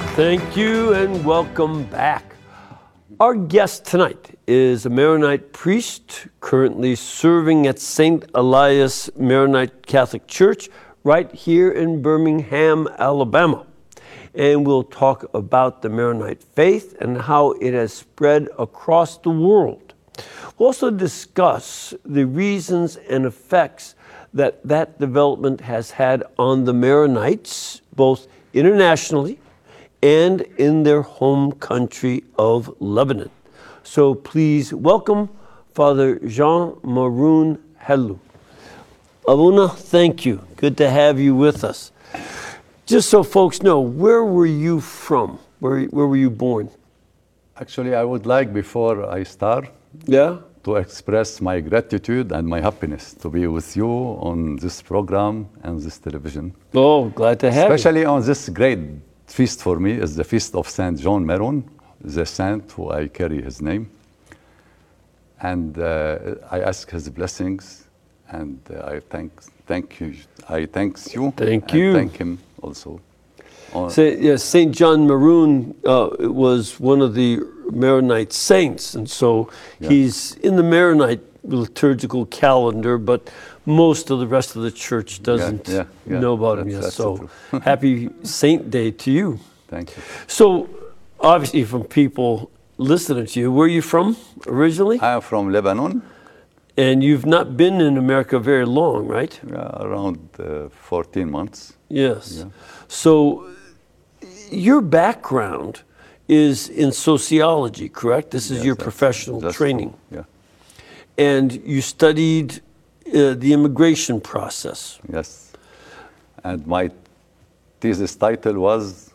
Thank you and welcome back. Our guest tonight is a Maronite priest currently serving at St. Elias Maronite Catholic Church right here in Birmingham, Alabama. And we'll talk about the Maronite faith and how it has spread across the world. We'll also discuss the reasons and effects that development has had on the Maronites, both internationally and in their home country of Lebanon. So please welcome Father Jean Maroun Helou. Abuna, thank you. Good to have you with us. Just so folks know, where were you from? Where were you born? Actually, I would like, before I start, to express my gratitude and my happiness to be with you on this program and this television. Oh, glad to have you. Especially on this great feast for me is the feast of Saint John Maroun, the saint who I carry his name. And I ask his blessings, and I thank you. Thank you. And thank him also. Saint John Maroun was one of the Maronite saints, and so he's in the Maronite liturgical calendar, but most of the rest of the church doesn't know about him yet. So happy Saint Day to you. Thank you. So obviously from people listening to you, where are you from originally? I am from Lebanon. And you've not been in America very long, right? Around 14 months. Yes. Yeah. So your background is in sociology, correct? This is your professional training. Yeah. And you studied the immigration process. Yes. And my thesis title was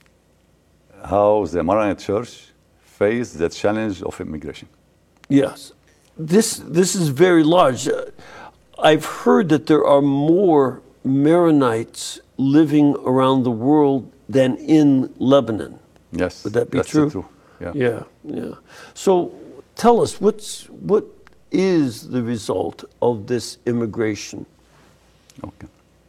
How the Maronite Church Faced the Challenge of Immigration. Yes. This is very large. I've heard that there are more Maronites living around the world than in Lebanon. Yes. Would that be true? True. Yeah. So tell us, what is the result of this immigration? Okay.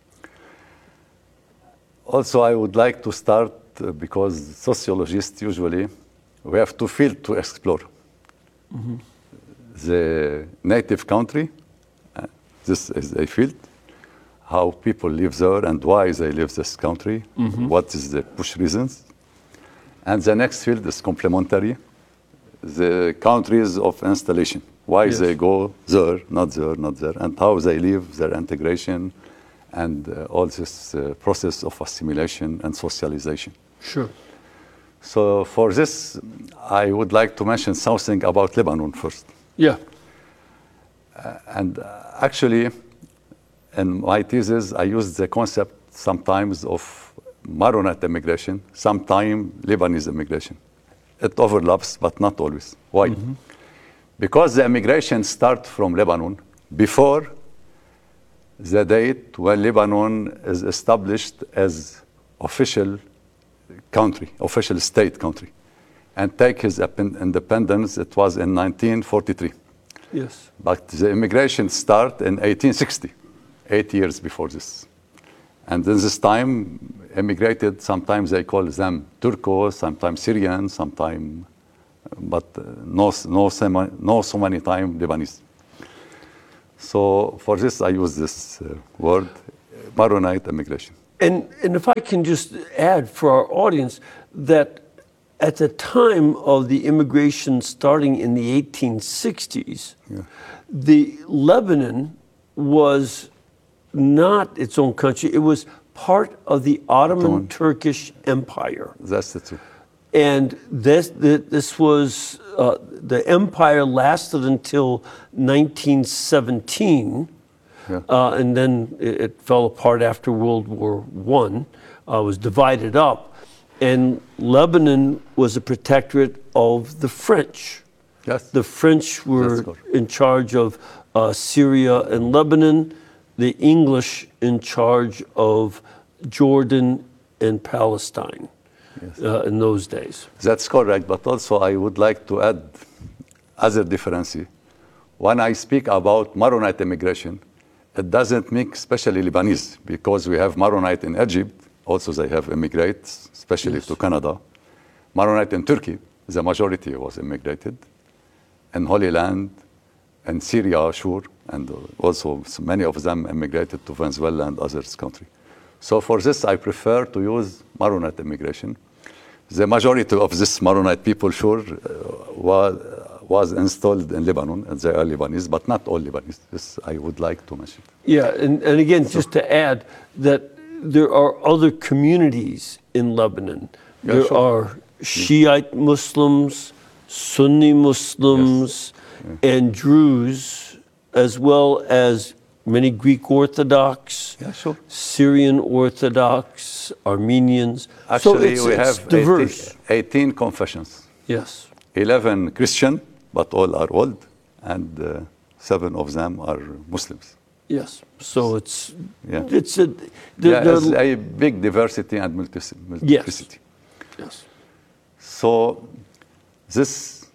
Also, I would like to start because sociologists usually, we have two fields to explore. Mm-hmm. The native country, this is a field, how people live there and why they live this country, what is the push reasons. And the next field is complementary, the countries of installation, why they go there, not there, not there, and how they live, their integration, and all this process of assimilation and socialization. Sure. So for this, I would like to mention something about Lebanon first. Yeah. And actually, in my thesis, I used the concept sometimes of Maronite immigration, sometimes Lebanese immigration. It overlaps, but not always. Why? Mm-hmm. Because the immigration starts from Lebanon before the date when Lebanon is established as official country, official state country, and take his independence. It was in 1943. Yes. But the immigration started in 1860, 8 years before this. And in this time, immigrated, sometimes they call them Turcos, sometimes Syrian, sometimes, but no so many times Lebanese. So for this, I use this word, Maronite immigration. And if I can just add for our audience that at the time of the immigration starting in the 1860s, the Lebanon was not its own country. It was part of the Ottoman Turkish Empire. That's the truth. And this was, the empire lasted until 1917. And then it fell apart after World War I, was divided up. And Lebanon was a protectorate of the French. Yes. The French were in charge of Syria and Lebanon, the English in charge of Jordan and Palestine in those days. That's correct, but also I would like to add other differences. When I speak about Maronite immigration, it doesn't mean especially Lebanese, because we have Maronite in Egypt, also they have immigrated, especially Yes. to Canada. Maronite in Turkey, the majority was immigrated. In Holy Land, and Syria, sure, and also many of them immigrated to Venezuela and others countries. So for this, I prefer to use Maronite immigration. The majority of this Maronite people, sure, was installed in Lebanon, and they are Lebanese, but not all Lebanese. This I would like to mention. Yeah, and again, just to add that there are other communities in Lebanon. Yeah, There sure. are Shiite Muslims, Sunni Muslims, and Druze, as well as many Greek Orthodox, Yeah, sure. Syrian Orthodox, Armenians. Actually, so we it's have diverse. 18 confessions. Yes. 11 Christian, but all are old, and 7 of them are Muslims. Yes. So it's Yeah. it's a It's a big diversity and multiplicity. yes. So this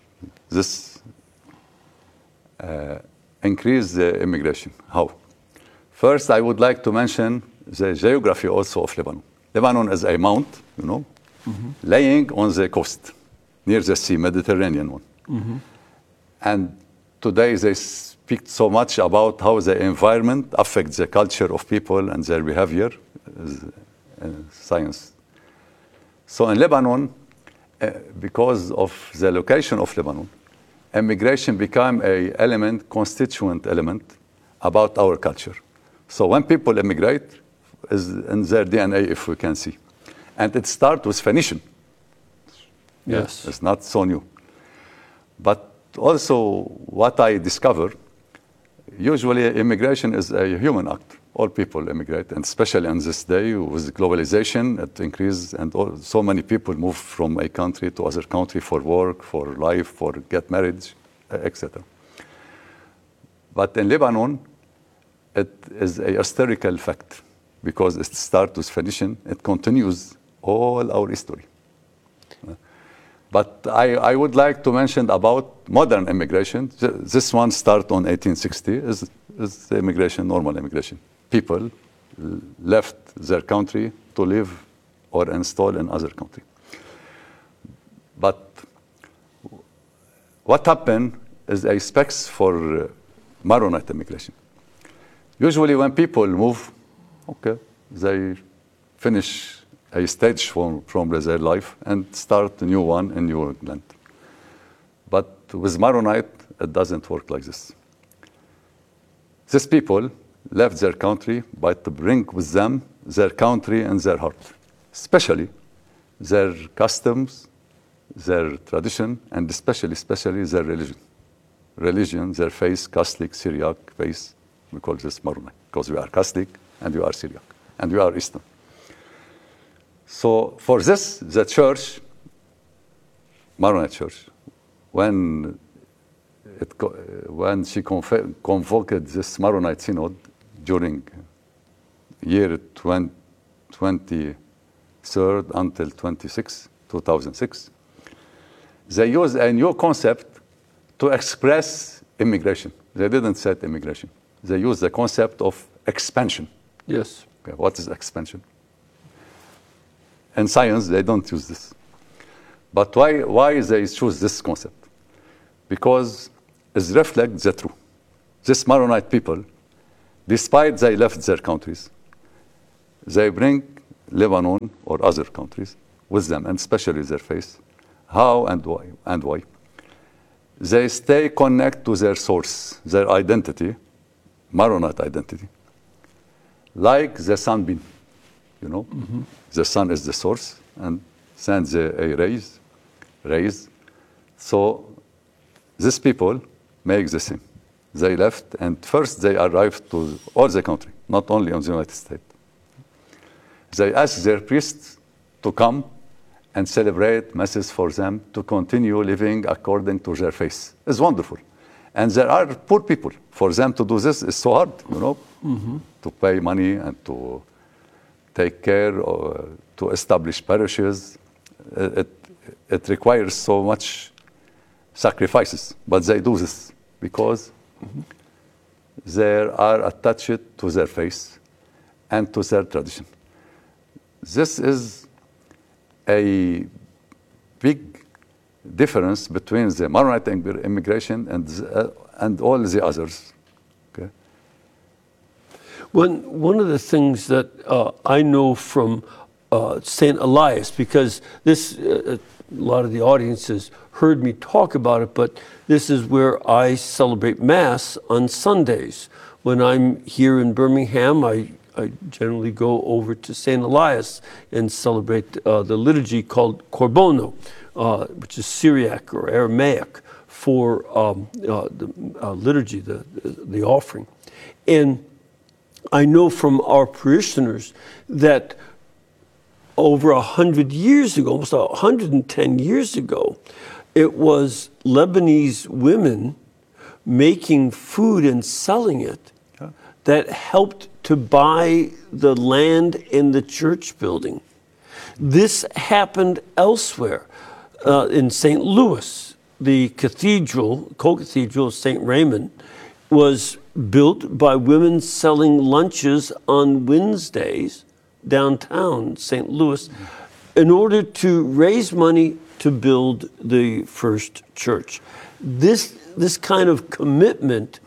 increase the immigration. How? First, I would like to mention the geography also of Lebanon. Lebanon is a mount, laying on the coast, near the sea, Mediterranean one. And today they speak so much about how the environment affects the culture of people and their behavior, science. So in Lebanon, because of the location of Lebanon, immigration became a constituent element about our culture. So when people immigrate, is in their DNA, if we can see. And it starts with Phoenician. Yes. It's not so new. But also what I discover, usually immigration is a human act. All people immigrate, and especially on this day with globalization, it increases, and so many people move from a country to other country for work, for life, for get married, etc. But in Lebanon, it is a historical fact because it starts with Phoenician. It continues all our history. But I would like to mention about modern immigration. This one started on 1860, is the immigration, normal immigration. People left their country to live or install in other country. But what happened is a specs for Maronite immigration. Usually when people move, okay, they finish a stage from their life and start a new one in new land. But with Maronite, it doesn't work like this. These people left their country, but to bring with them their country and their heart, especially their customs, their tradition, and especially their religion, their faith, Catholic, Syriac faith. We call this Maronite because we are Catholic and we are Syriac and we are Eastern. So for this, the church, Maronite church, when she convoked this Maronite synod during year 23rd until 2006, they used a new concept to express immigration. They didn't say immigration. They used the concept of expansion. Yes. Okay, what is expansion? In science, they don't use this. But why they choose this concept? Because it reflects the truth. These Maronite people, despite they left their countries, they bring Lebanon or other countries with them, and especially their faith. How and why? They stay connected to their source, their identity, Maronite identity, like the sunbeam. The sun is the source and sends a rays. So these people make the same. They left, and first they arrived to all the country, not only on the United States. They asked their priests to come and celebrate masses for them to continue living according to their faith. It's wonderful. And there are poor people. For them to do this is so hard, to pay money and to take care or to establish parishes. It requires so much sacrifices, but they do this because they are attached to their faith and to their tradition. This is a big difference between the Maronite immigration and all the others. Okay? One of the things that I know from St. Elias, because this, a lot of the audience has heard me talk about it, but this is where I celebrate Mass on Sundays. When I'm here in Birmingham, I generally go over to St. Elias and celebrate the liturgy called Korbono, which is Syriac or Aramaic for the liturgy, the offering. And I know from our parishioners that over 100 years ago, almost 110 years ago, it was Lebanese women making food and selling it that helped to buy the land in the church building. This happened elsewhere. In St. Louis, the cathedral, co-cathedral of St. Raymond, was built by women selling lunches on Wednesdays downtown St. Louis in order to raise money to build the first church. This kind of commitment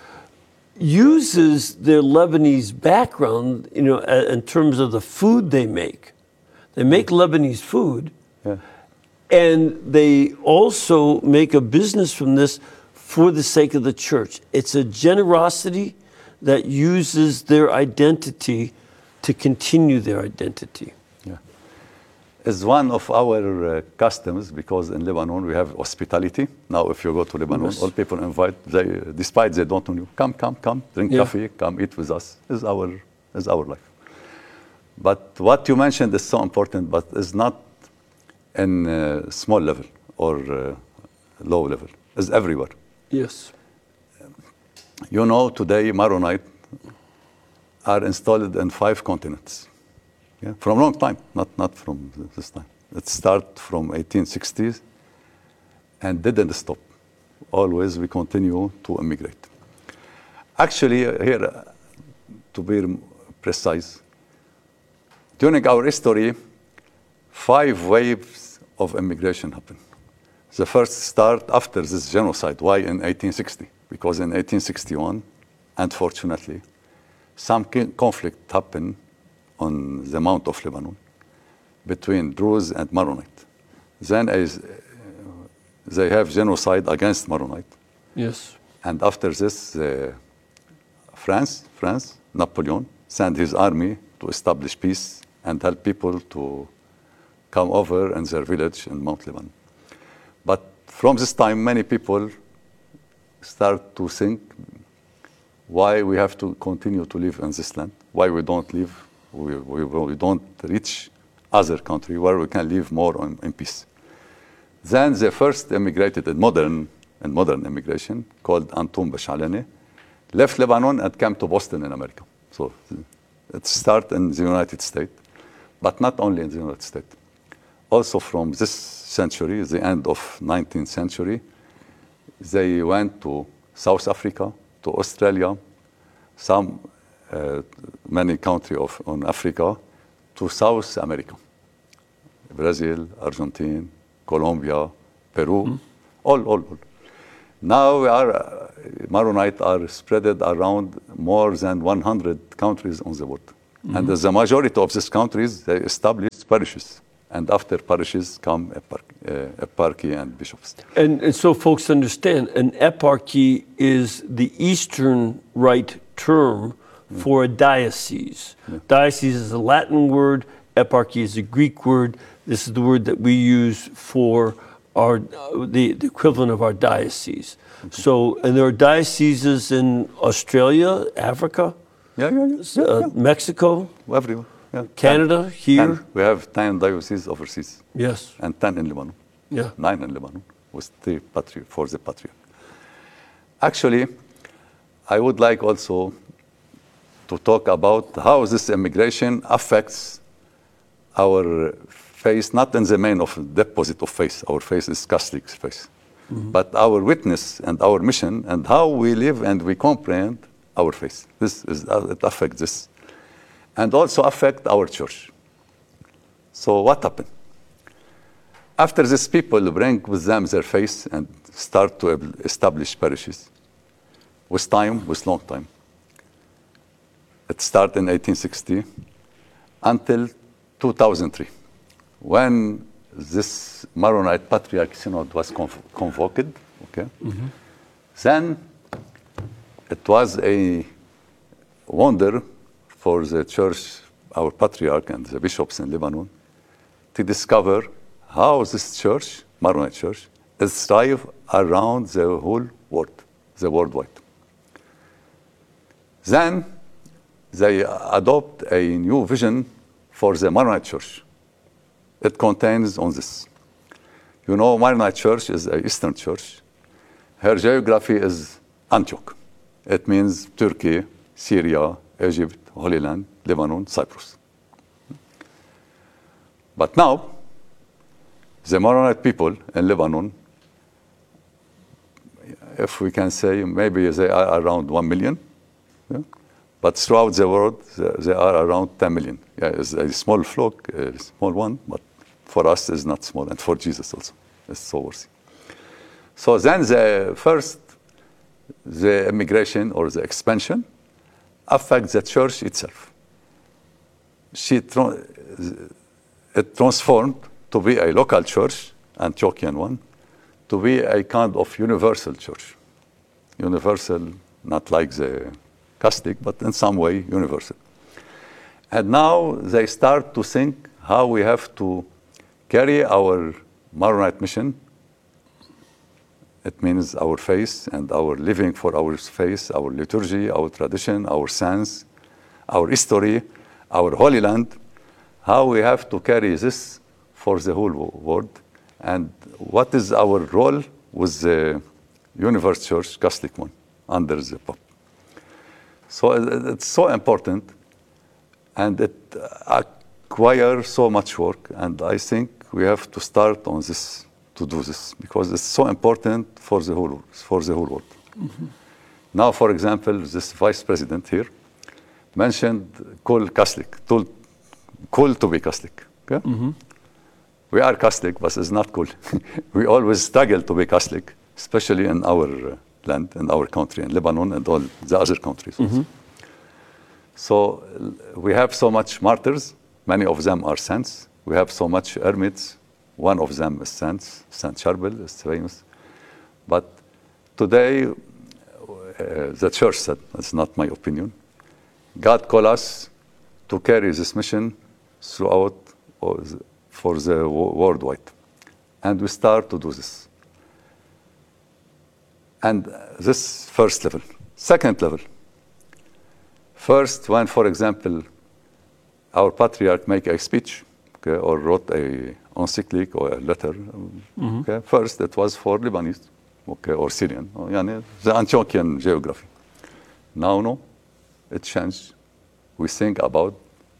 uses their Lebanese background, in terms of the food they make. They make Lebanese food, and they also make a business from this for the sake of the church. It's a generosity that uses their identity to continue their identity. It's one of our customs, because in Lebanon we have hospitality. Now if you go to Lebanon, all people invite, despite they don't know you, come, drink coffee, come eat with us. Is our life. But what you mentioned is so important, but it's not in small level or low level. It's everywhere. Yes. Today Maronite are installed in 5 continents. From a long time, not from this time. It started from 1860s and didn't stop. Always we continue to immigrate. Actually, here, to be precise, during our history, 5 waves of immigration happened. The first start after this genocide. Why in 1860? Because in 1861, unfortunately, some conflict happened on the Mount of Lebanon between Druze and Maronite. Then they have genocide against Maronite. Yes. And after this, France, Napoleon, sent his army to establish peace and help people to come over in their village in Mount Lebanon. But from this time, many people start to think why we have to continue to live in this land, why we don't live, we don't reach other country where we can live more in peace. Then the first immigrated in modern immigration, called Antoun Bachalani, left Lebanon and came to Boston in America. So it started in the United States, but not only in the United States. Also from this century, the end of 19th century, they went to South Africa, to Australia, many countries in Africa, to South America, Brazil, Argentina, Colombia, Peru, all. Now Maronite are spread around more than 100 countries on the world. And the majority of these countries, they established parishes. And after parishes come eparchy and bishops. And so folks understand, an eparchy is the Eastern Rite term for a diocese. Diocese is a Latin word, eparchy is a Greek word. This is the word that we use for the equivalent of our diocese. So, and there are dioceses in Australia, Africa, Mexico, everywhere. Canada, here. 10. We have 10 dioceses overseas. Yes. And 10 in Lebanon. 9 in Lebanon with the patriarch. Actually, I would like also to talk about how this immigration affects our faith, not in the main of deposit of faith. Our faith is Catholic faith. But our witness and our mission and how we live and we comprehend our faith. It affects this. And also affect our church. So what happened? After these people bring with them their faith and start to establish parishes, with time, with long time. It started in 1860 until 2003, when this Maronite Patriarch Synod was convoked. Okay? Then it was a wonder for the church, our patriarch and the bishops in Lebanon, to discover how this church, Maronite church, is thrive around the whole world, the worldwide. Then they adopt a new vision for the Maronite church. It contains on this. You know, Maronite church is an Eastern church. Her geography is Antioch. It means Turkey, Syria, Egypt, Holy Land, Lebanon, Cyprus. But now, the Maronite people in Lebanon, if we can say, maybe they are around 1 million. Yeah? But throughout the world, they are around 10 million. Yeah, it's a small flock, a small one, but for us it's not small, and for Jesus also. It's so worthy. So then the immigration or the expansion affects the church itself. It transformed to be a local church, Antiochian one, to be a kind of universal church. Universal, not like the Catholic, but in some way universal. And now they start to think how we have to carry our Maronite mission. It means our faith and our living for our faith, our liturgy, our tradition, our science, our history, our Holy Land, how we have to carry this for the whole world, and what is our role with the Universal Church, Catholic one, under the Pope. So it's so important, and it requires so much work, and I think we have to start on this, to do this, because it's so important for the whole world. Now, for example, this vice president here mentioned cool Catholic, cool to be Catholic. Okay? We are Catholic, but it's not cool. We always struggle to be Catholic, especially in our land, in our country, in Lebanon and all the other countries. So we have so much martyrs. Many of them are saints. We have so much hermits. One of them is Saint Charbel, is famous. But today, the church said, that's not my opinion, God called us to carry this mission throughout for the worldwide. And we start to do this. And this first level. Second level. First, when, for example, our patriarch make a speech, okay, or wrote a encyclic or a letter, okay, first it was for Lebanese, okay, or Syrian, or, the Antiochian geography. Now, no, it changed. We think about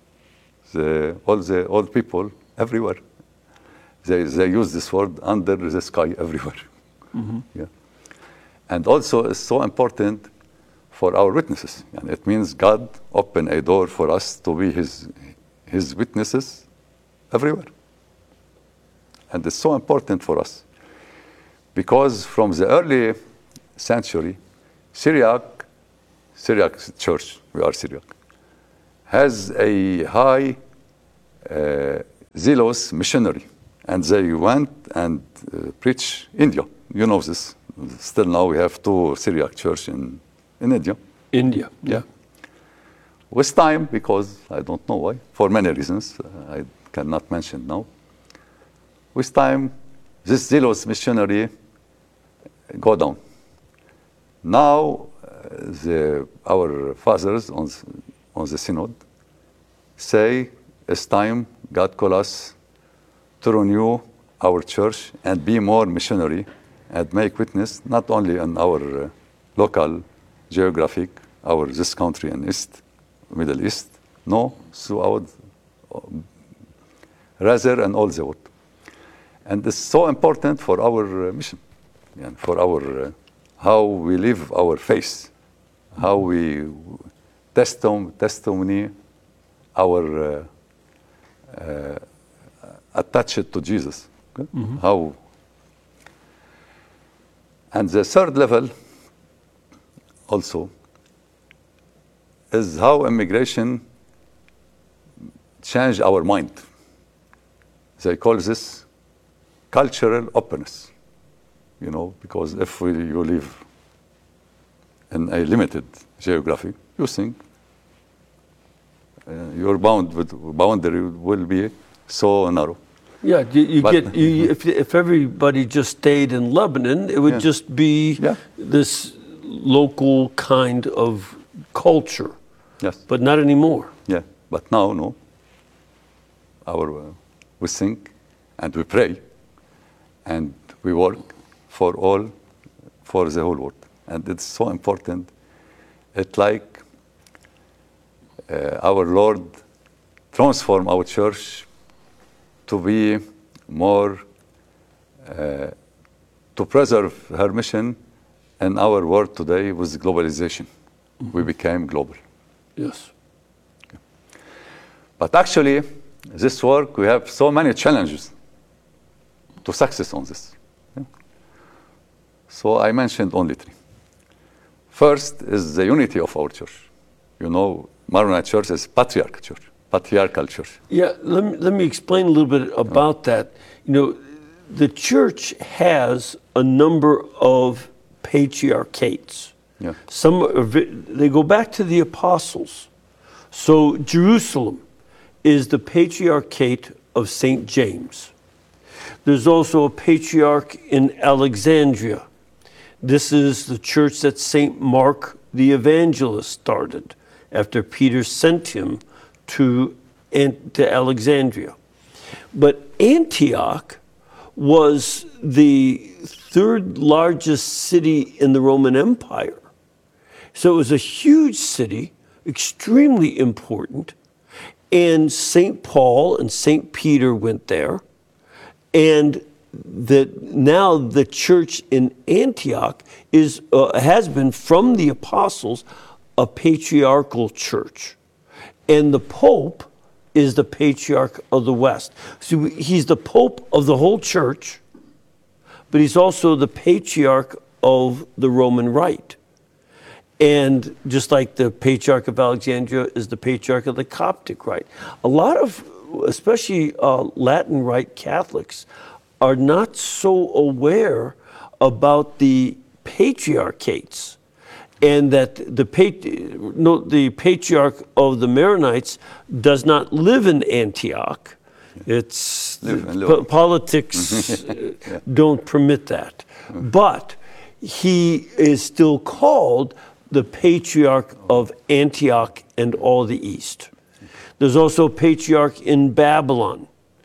all people everywhere. They use this word under the sky everywhere. Yeah. And also it's so important for our witnesses. And it means God opened a door for us to be his witnesses everywhere. And it's so important for us. Because from the early century, Syriac church, we are Syriac, has a high zealous missionary. And they went and preached India. You know this. Still now we have 2 Syriac churches in India. India, yeah. With time, because I don't know why, for many reasons, I cannot mention now. With time, this zealous missionary go down. Now, our fathers on the synod say it's time God call us to renew our church and be more missionary and make witness not only in our local geographic, this country in East, Middle East, no, throughout, rather in all the world. And it's so important for our mission, and for our how we live our faith, how we testimony our attach it to Jesus. Okay? How? And the third level also is how immigration changed our mind. They call this cultural openness, you know, because if you live in a limited geography, you think your boundary will be so narrow. Yeah, if everybody just stayed in Lebanon, it would just be this local kind of culture. Yes. But not anymore. Yeah, but now, no. We think and we pray and we work for the whole world. And it's so important. It's like our Lord transform our church to be more, to preserve her mission in our world today with globalization. We became global. Yes. Okay. But actually, this work, we have so many challenges to success on this. Yeah. So I mentioned only three. First is the unity of our church. You know, Maronite Church is patriarchal church. Yeah, let me explain a little bit about that. You know, the church has a number of patriarchates. Yeah. They go back to the apostles. So Jerusalem is the patriarchate of St. James. There's also a patriarch in Alexandria. This is the church that St. Mark the Evangelist started after Peter sent him to Alexandria. But Antioch was the third largest city in the Roman Empire. So it was a huge city, extremely important. And St. Paul and St. Peter went there. And now the church in Antioch has been, from the apostles, a patriarchal church. And the Pope is the patriarch of the West. So he's the Pope of the whole church, but he's also the patriarch of the Roman Rite. And just like the Patriarch of Alexandria is the Patriarch of the Coptic Rite. A lot of, especially Latin Rite Catholics, are not so aware about the patriarchates, and that the Patriarch of the Maronites does not live in Antioch. It's politics don't permit that. But he is still called the Patriarch of Antioch and all the East. There's also a patriarch in Babylon,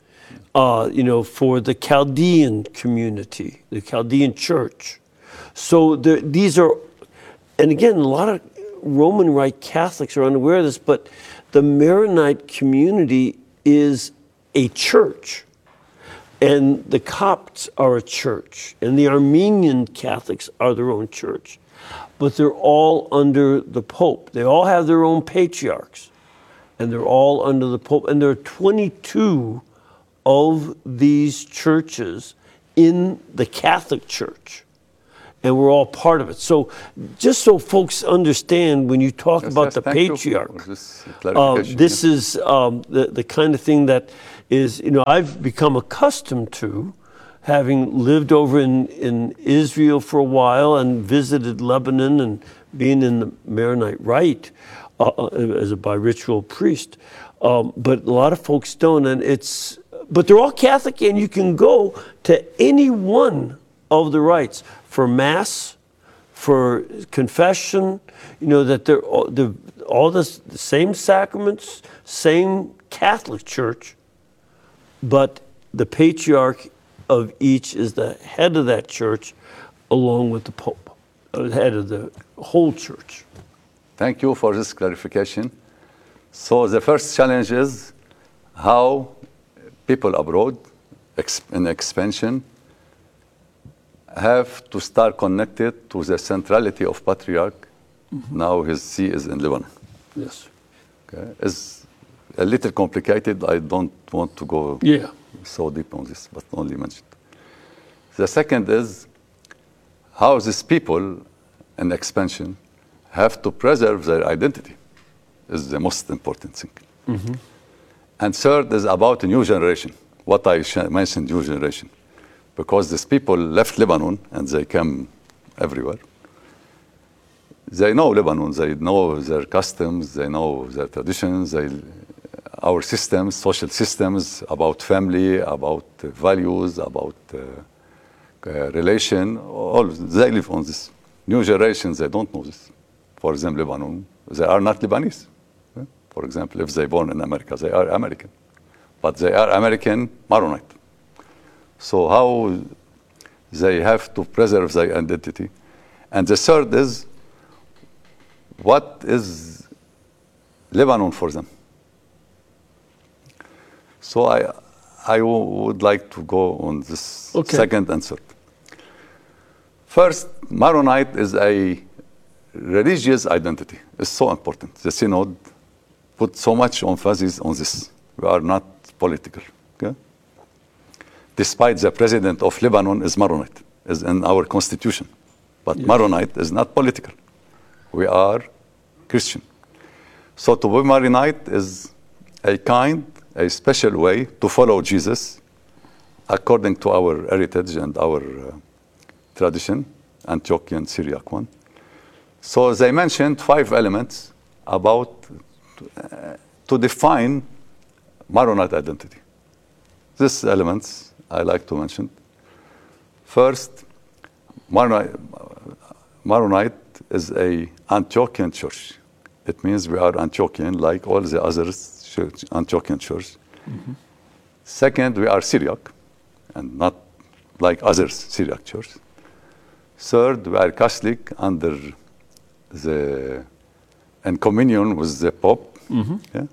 for the Chaldean community, the Chaldean church. So these are, and again, a lot of Roman Rite Catholics are unaware of this, but the Maronite community is a church. And the Copts are a church, and the Armenian Catholics are their own church. But they're all under the Pope. They all have their own patriarchs, and they're all under the Pope. And there are 22 of these churches in the Catholic Church, and we're all part of it. So just so folks understand, when you talk about the patriarch, this is the kind of thing that is, I've become accustomed to, having lived over in Israel for a while and visited Lebanon and being in the Maronite Rite as a bi-ritual priest. But a lot of folks don't, but they're all Catholic, and you can go to any one of the rites for Mass, for confession, that they're all the same sacraments, same Catholic Church, but the patriarch of each is the head of that church, along with the Pope, the head of the whole church. Thank you for this clarification. So the first challenge is how people abroad in expansion have to start connected to the centrality of Patriarch. Now his see is in Lebanon. Yes. Okay. It's a little complicated. I don't want to go so deep on this, but only mentioned. The second is how these people in expansion have to preserve their identity is the most important thing. Mm-hmm. And third is about a new generation, what I mentioned, new generation. Because these people left Lebanon and they came everywhere. They know Lebanon, they know their customs, they know their traditions, our systems, social systems, about family, about values, about relation, all they live on this. New generations, they don't know this. For example, Lebanon, they are not Lebanese. For example, if they born in America, they are American. But they are American Maronite. So how they have to preserve their identity. And the third is, what is Lebanon for them? So I would like to go on this second and third. First, Maronite is a religious identity. It's so important. The Synod put so much emphasis on this. We are not political. Okay? Despite the president of Lebanon is Maronite, is in our constitution. But yes. Maronite is not political. We are Christian. So to be Maronite is a special way to follow Jesus according to our heritage and our tradition, Antiochian Syriac one. So they mentioned 5 elements about to define Maronite identity. These elements I like to mention. First, Maronite is a Antiochian church. It means we are Antiochian like all the other Antiochian church. Mm-hmm. Second, we are Syriac and not like other Syriac church. Third, we are Catholic under in communion with the Pope. Mm-hmm. Yeah?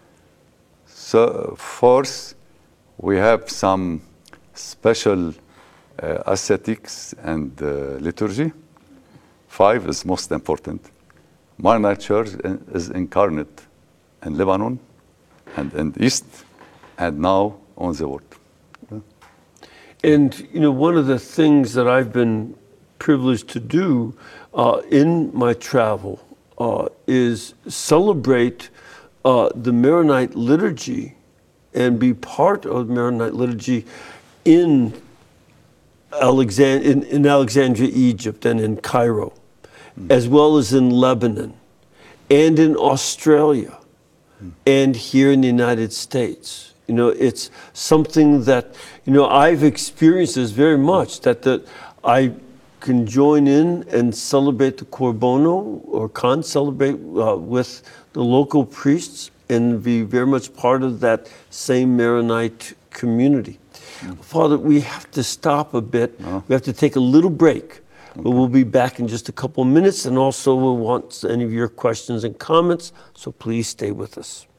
So fourth, we have some special ascetics and liturgy. 5 is most important. Maronite Church is incarnate in Lebanon and in the East and now on the world. Yeah. And one of the things that I've been privileged to do in my travel is celebrate the Maronite liturgy and be part of Maronite liturgy in Alexandria, Egypt, and in Cairo, as well as in Lebanon, and in Australia, and here in the United States. It's something that I've experienced this very much, that I can join in and celebrate the Korbono, or can celebrate with the local priests and be very much part of that same Maronite community. Father, we have to stop a bit. We have to take a little break, but we'll be back in just a couple of minutes, and also we'll want any of your questions and comments, so please stay with us.